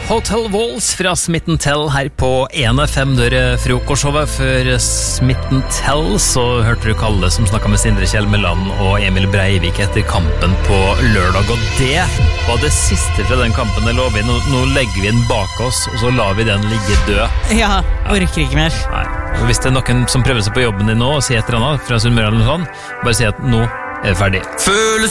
Hotel Walls fra Smith & Tell her på 1FM dør frokostshowet. Før Smith & Tell så hørte du Kalle som snakket med Sindre Kjellmeland og Emil Breivik etter kampen på lørdag. Og det var det siste fra den kampen, det lover vi. Nå legger vi den bak oss, og så lar vi den ligge død. Ja, orker ikke mer. Nei. Og hvis det noen som prøver seg på jobben din nå og sier et eller annet fra Sunnmøre eller noe sånt, bare si at nå er det ferdig.